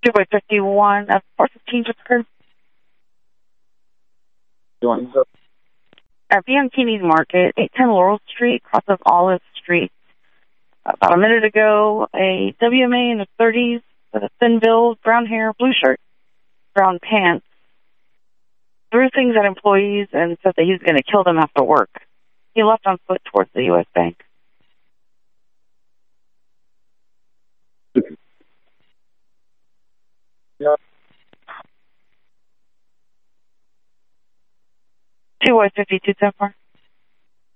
2 by 51 at 415 just occurred. You want to At Bianchini's Market, 810 Laurel Street, crosses Olive Street. About a minute ago, a WMA in the 30s with a thin build, brown hair, blue shirt, brown pants, threw things at employees and said that he was going to kill them after work. He left on foot towards the U.S. Bank. Yeah. 2 by 52 10 4.